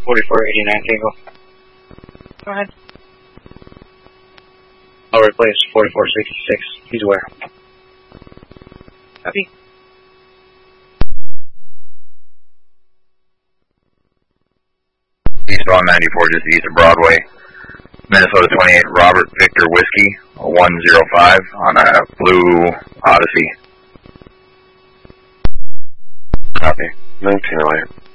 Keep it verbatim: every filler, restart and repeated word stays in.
forty-four eighty-nine Tango. Go ahead. I'll replace forty-four sixty-six. He's aware. Copy. Eastbound ninety-four, just east of Broadway. Minnesota twenty-eight, Robert Victor Whiskey, one zero five on a blue Odyssey. Copy. nineteen oh eight.